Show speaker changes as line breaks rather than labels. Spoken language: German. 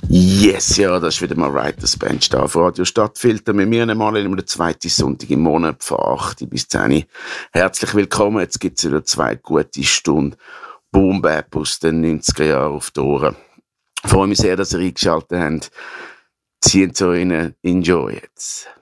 Yes, ja, das ist wieder mal Writers Bench da auf Radio Stadtfilter. Mit mir einmal immer der zweite Sonntag im Monat von 8 bis 10. Herzlich willkommen. Jetzt gibt es wieder 2 gute Stunden Boom Bap aus den 90er Jahren auf die Ohren. Ich freue mich sehr, dass ihr eingeschaltet habt. Zieht so rein. Enjoy jetzt.